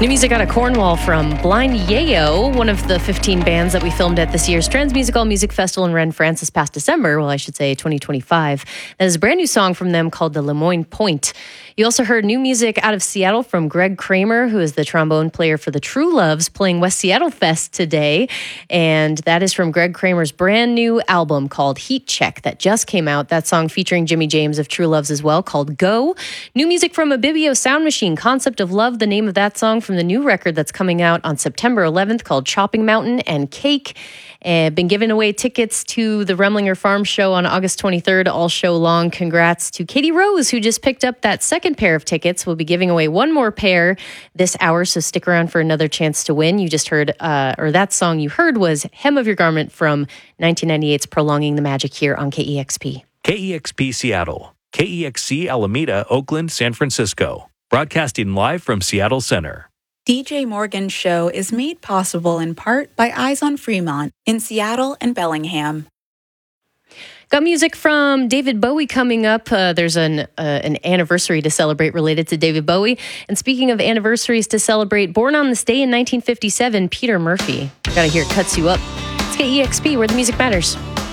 New music out of Cornwall from Blind Yayo, one of the 15 bands that we filmed at this year's Transmusical Music Festival in Rennes, this past December. Well, I should say 2025. That is a brand new song from them called the Lemoyne Point. You also heard new music out of Seattle from Greg Kramer, who is the trombone player for the True Loves, playing West Seattle Fest today. And that is from Greg Kramer's brand new album called Heat Check that just came out. That song featuring Jimmy James of True Loves as well, called Go. New music from Abibio Sound Machine, Concept of Love, the name of that song from the new record that's coming out on September 11th called Chopping Mountain and Cake. Been giving away tickets to the Remlinger Farm Show on August 23rd all show long. Congrats to Katie Rose, who just picked up that second pair of tickets. We'll be giving away one more pair this hour, so stick around for another chance to win. You just heard, or that song you heard was Hem of Your Garment from 1998's Prolonging the Magic here on KEXP. KEXP Seattle, KEXC Alameda, Oakland, San Francisco. Broadcasting live from Seattle Center. DJ Morgan's show is made possible in part by Eyes on Fremont in Seattle and Bellingham. Got music from David Bowie coming up. There's an anniversary to celebrate related to David Bowie. And speaking of anniversaries to celebrate, born on this day in 1957, Peter Murphy. Gotta hear It Cuts You Up. It's KEXP, where the music matters.